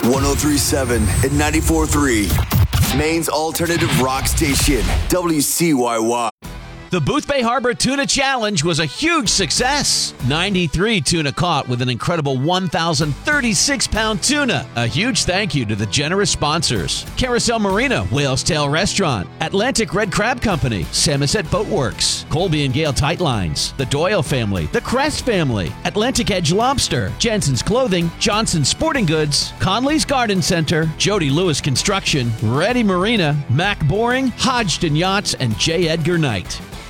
1037 and 94.3. Maine's alternative rock station, WCYY. The Boothbay Harbor Tuna Challenge was a huge success. 93 tuna caught with an incredible 1,036-pound tuna. A huge thank you to the generous sponsors: Carousel Marina, Whale's Tail Restaurant, Atlantic Red Crab Company, Samoset Boat Works, Colby and Gale Tight Lines, the Doyle family, the Crest family, Atlantic Edge Lobster, Jensen's Clothing, Johnson's Sporting Goods, Conley's Garden Center, Jody Lewis Construction, Ready Marina, Mac Boring, Hodgdon Yachts, and J. Edgar Knight.